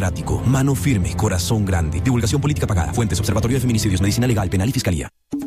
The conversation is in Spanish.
democrático. Mano firme, corazón grande. Divulgación política pagada. Fuentes: Observatorio de Feminicidios, Medicina Legal, Penal y Fiscalía.